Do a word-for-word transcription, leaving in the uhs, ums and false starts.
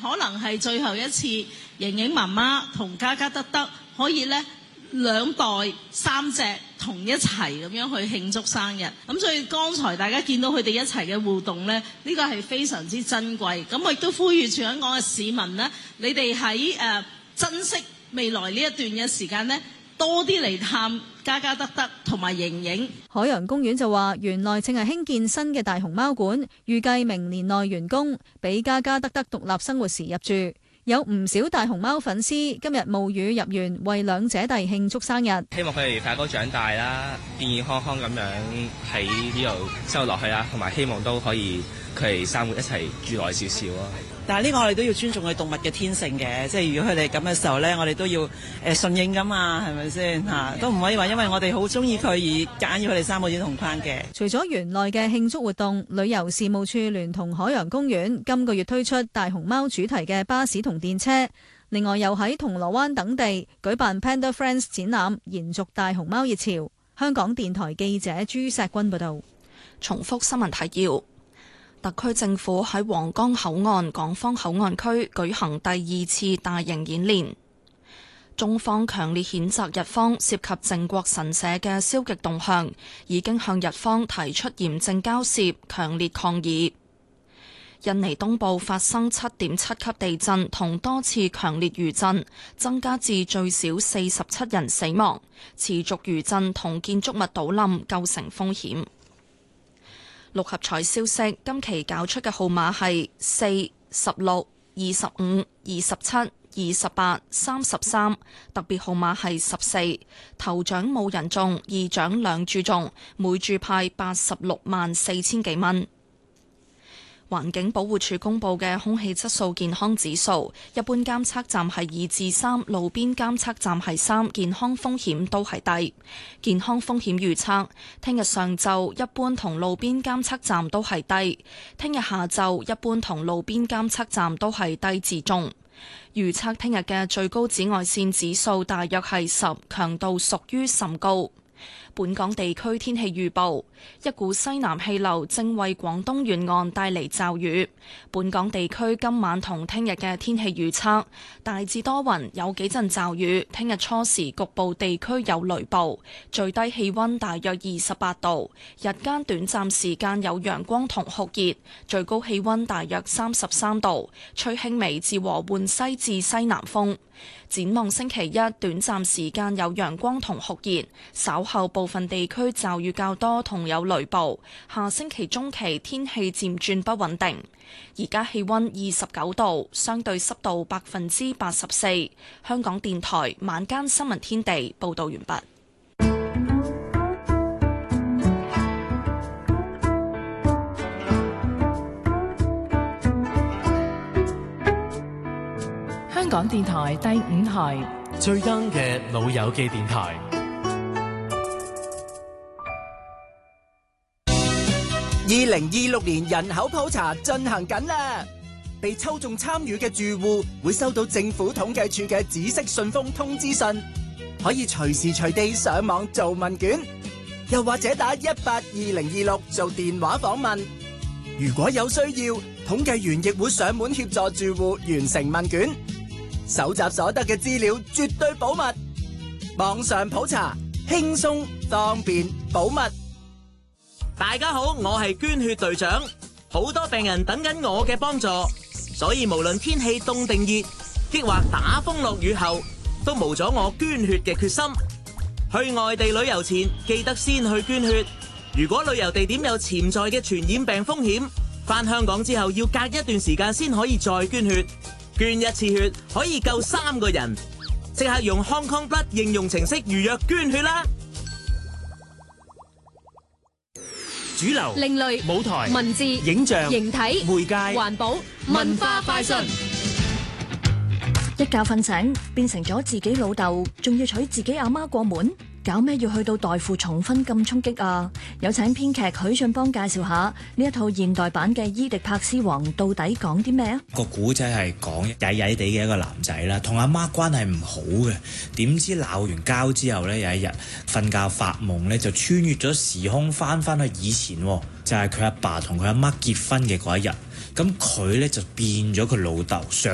可能係最後一次，瑩瑩媽媽同嘉嘉德德可以呢兩代三隻同一齊咁樣去慶祝生日。咁所以剛才大家見到佢哋一齊嘅互動呢，呢個係非常之珍貴。咁我亦都呼籲全香港嘅市民呢，你哋喺誒珍惜未來呢一段嘅時間呢，多啲嚟探嘉嘉德德同埋瑩瑩。 海洋公園就話，園內正係興建新嘅大熊貓館，預計明年內完工，俾嘉嘉德德獨立生活時入住。有唔少大熊貓粉絲今日冒雨入園，為兩姐弟慶祝生日。 希望佢哋快高長大啦，健健康康咁樣喺呢度生活落去啦，同埋希望都可以佢哋生活一齊住耐少少咯。 但係呢個我哋都要尊重佢動物嘅天性嘅，即係如果佢哋咁嘅時候咧，我哋都要誒順應噶嘛，係咪先嚇？都唔可以話因為我哋好中意佢而揀要佢哋三個子同框嘅。 除咗園內嘅慶祝活動，旅遊事務處聯同海洋公園今個月推出大熊貓主題嘅巴士同電車，另外又喺銅鑼灣等地舉辦 Panda Friends 展覽，延續大熊貓熱潮。香港電台記者朱錫君報道。 重複新聞提要。特區政府喺皇崗口岸港方口岸區舉行第二次大型演練。中方強烈譴責日方涉及靖國神社嘅消極動向，已經向日方提出嚴正交涉，強烈抗議。印尼東部發生七點七級地震同多次強烈餘震，增加至最少四十七人死亡，持續餘震同建築物倒冧構成風險。六合彩消息，今期攪出嘅號碼係四、十六、二十五、二十七、二十八、三十三，特別號碼係十四。頭獎冇人中，二獎兩注中，每注派八十六萬四千幾蚊。環境保護署公布嘅空氣質素健康指數，一般監測站係二至三，路邊監測站係三，健康風險都係低。健康風險預測，聽日上晝一般同路邊監測站都係低，聽日下晝一般同路邊監測站都係低至中。預測聽日嘅最高紫外線指數大約係十，強度屬於甚高。本港地區天氣預報，一股西南氣流正為廣東沿岸帶嚟驟雨。本港地區今晚同聽日嘅天氣預測，大致多雲，有幾陣驟雨。聽日初時局部地區有雷暴，最低氣溫大約二十八度，日間短暫時間有陽光同酷熱，最高氣溫大約三十三度，吹輕微至和緩西至西南風。展望星期一，短暫時間有陽光同酷熱，稍後部分地區驟雨較多同有雷暴。下星期中期天氣漸轉不穩定。而家氣溫二十九度，相對濕度百分之八十四。香港電台晚間新聞天地報道完畢。 香港電台第五台最 young 嘅老友記電台。 二零二六年人口普查進行緊啦，被抽中參與嘅住戶會收到政府統計處嘅紫色信封通知信，可以隨時隨地上網做問卷，又或者打一八二零二六做電話訪問。如果有需要，統計員亦會上門協助住戶完成問卷。搜集所得嘅資料絕對保密，網上普查輕鬆方便保密。 大家好，我係捐血隊長，好多病人等緊我嘅幫助，所以無論天氣凍定熱，抑或打風落雨後，都無阻我捐血嘅決心。去外地旅遊前，記得先去捐血。如果旅遊地點有潛在嘅傳染病風險，返香港之後要隔一段時間先可以再捐血。捐一次血可以救三個人，即刻用 Hong Kong Blood 應用程式預約捐血啦！ 主流、 另類舞台、 文字、 影像、 形體、 媒介、 環保、文化快訊。 一覺瞓醒變成咗自己老豆，仲要娶自己阿媽過門，搞咩要去到代父重婚咁衝擊啊？有請編劇許俊邦介紹下呢一套現代版嘅《伊迪帕斯王》到底講啲咩啊？ 個古仔係講曳曳地嘅一個男仔啦，同阿媽關係唔好嘅，點知鬧完交之後呢，有一日瞓覺發夢呢，就穿越咗時空翻翻去以前，就係佢阿爸同佢阿媽結婚嘅嗰一日。咁佢呢就變咗佢老豆，上